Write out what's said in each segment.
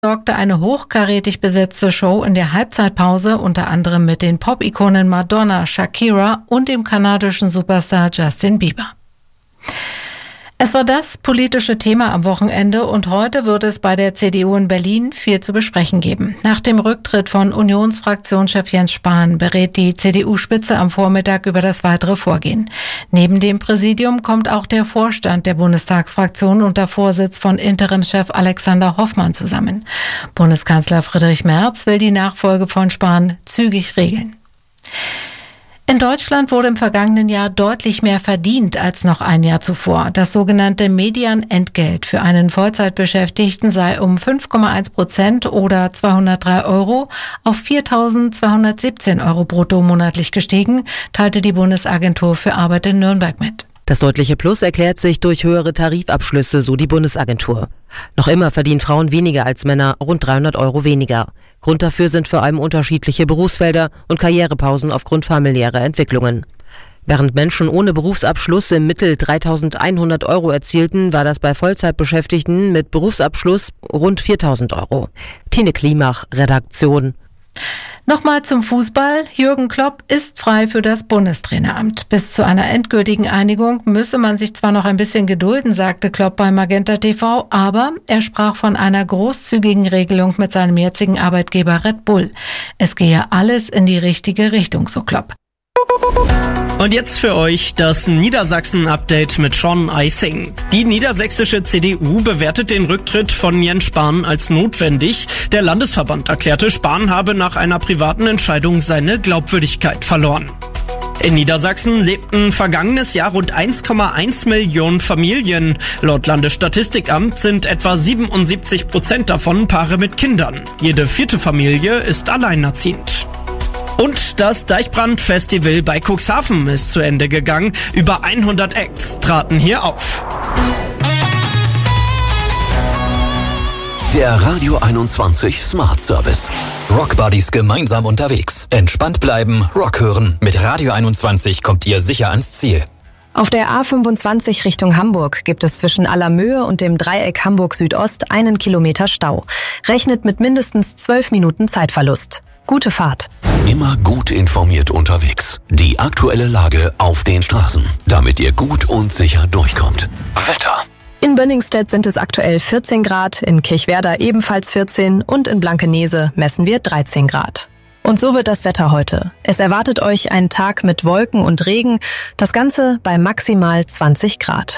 sorgte eine hochkarätig besetzte Show in der Halbzeitpause, unter anderem mit den Pop-Ikonen Madonna, Shakira und dem kanadischen Superstar Justin Bieber. Es war das politische Thema am Wochenende und heute wird es bei der CDU in Berlin viel zu besprechen geben. Nach dem Rücktritt von Unionsfraktionschef Jens Spahn berät die CDU-Spitze am Vormittag über das weitere Vorgehen. Neben dem Präsidium kommt auch der Vorstand der Bundestagsfraktion unter Vorsitz von Interimschef Alexander Hoffmann zusammen. Bundeskanzler Friedrich Merz will die Nachfolge von Spahn zügig regeln. In Deutschland wurde im vergangenen Jahr deutlich mehr verdient als noch ein Jahr zuvor. Das sogenannte Medianentgelt für einen Vollzeitbeschäftigten sei um 5,1% oder 203 Euro auf 4.217 Euro brutto monatlich gestiegen, teilte die Bundesagentur für Arbeit in Nürnberg mit. Das deutliche Plus erklärt sich durch höhere Tarifabschlüsse, so die Bundesagentur. Noch immer verdienen Frauen weniger als Männer, rund 300 Euro weniger. Grund dafür sind vor allem unterschiedliche Berufsfelder und Karrierepausen aufgrund familiärer Entwicklungen. Während Menschen ohne Berufsabschluss im Mittel 3.100 Euro erzielten, war das bei Vollzeitbeschäftigten mit Berufsabschluss rund 4.000 Euro. Tine Klimach, Redaktion. Nochmal zum Fußball. Jürgen Klopp ist frei für das Bundestraineramt. Bis zu einer endgültigen Einigung müsse man sich zwar noch ein bisschen gedulden, sagte Klopp bei Magenta TV, aber er sprach von einer großzügigen Regelung mit seinem jetzigen Arbeitgeber Red Bull. Es gehe alles in die richtige Richtung, so Klopp. Und jetzt für euch das Niedersachsen-Update mit Sean Eising. Die niedersächsische CDU bewertet den Rücktritt von Jens Spahn als notwendig. Der Landesverband erklärte, Spahn habe nach einer privaten Entscheidung seine Glaubwürdigkeit verloren. In Niedersachsen lebten vergangenes Jahr rund 1,1 Millionen Familien. Laut Landesstatistikamt sind etwa 77% davon Paare mit Kindern. Jede vierte Familie ist alleinerziehend. Und das Deichbrand-Festival bei Cuxhaven ist zu Ende gegangen. Über 100 Acts traten hier auf. Der Radio 21 Smart Service. Rock Buddies gemeinsam unterwegs. Entspannt bleiben, Rock hören. Mit Radio 21 kommt ihr sicher ans Ziel. Auf der A25 Richtung Hamburg gibt es zwischen Allermöhe und dem Dreieck Hamburg Südost 1 Kilometer Stau. Rechnet mit mindestens 12 Minuten Zeitverlust. Gute Fahrt. Immer gut informiert unterwegs. Die aktuelle Lage auf den Straßen, damit ihr gut und sicher durchkommt. Wetter. In Bönningstedt sind es aktuell 14 Grad, in Kirchwerder ebenfalls 14 und in Blankenese messen wir 13 Grad. Und so wird das Wetter heute. Es erwartet euch ein Tag mit Wolken und Regen, das Ganze bei maximal 20 Grad.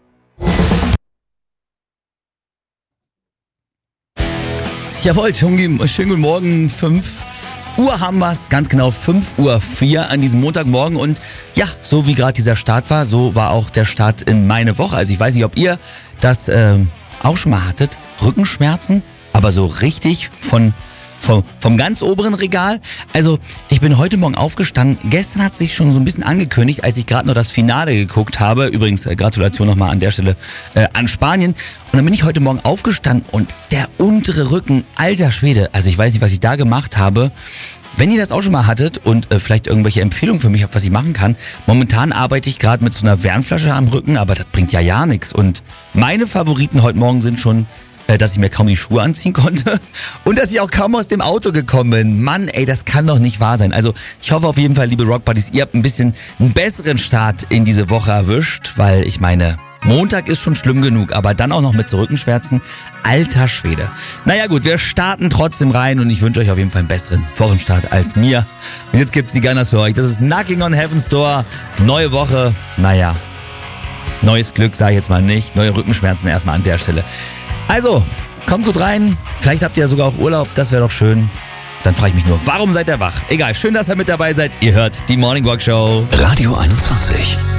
Jawohl, schönen guten Morgen, 5 Uhr haben wir's, ganz genau 5:04 Uhr an diesem Montagmorgen und ja, so wie gerade dieser Start war, so war auch der Start in meine Woche. Also ich weiß nicht, ob ihr das auch schon mal hattet, Rückenschmerzen, aber so richtig vom ganz oberen Regal. Also ich bin heute Morgen aufgestanden. Gestern hat sich schon so ein bisschen angekündigt, als ich gerade noch das Finale geguckt habe. Übrigens Gratulation nochmal an der Stelle an Spanien. Und dann bin ich heute Morgen aufgestanden und der untere Rücken, alter Schwede. Also ich weiß nicht, was ich da gemacht habe. Wenn ihr das auch schon mal hattet und vielleicht irgendwelche Empfehlungen für mich habt, was ich machen kann. Momentan arbeite ich gerade mit so einer Wärmflasche am Rücken, aber das bringt ja nichts. Und meine Favoriten heute Morgen sind schon, dass ich mir kaum die Schuhe anziehen konnte und dass ich auch kaum aus dem Auto gekommen bin. Mann, ey, das kann doch nicht wahr sein. Also ich hoffe auf jeden Fall, liebe Rock Buddies, ihr habt ein bisschen einen besseren Start in diese Woche erwischt, weil ich meine, Montag ist schon schlimm genug, aber dann auch noch mit so Rückenschmerzen. Alter Schwede. Naja gut, wir starten trotzdem rein und ich wünsche euch auf jeden Fall einen besseren Wochenstart als mir. Und jetzt gibt's die Gunners für euch. Das ist Knocking on Heaven's Door. Neue Woche. Naja, neues Glück sage ich jetzt mal nicht. Neue Rückenschmerzen erstmal an der Stelle. Also, kommt gut rein. Vielleicht habt ihr ja sogar auch Urlaub. Das wäre doch schön. Dann frage ich mich nur, warum seid ihr wach? Egal, schön, dass ihr mit dabei seid. Ihr hört die Morning Walk Show. Radio 21.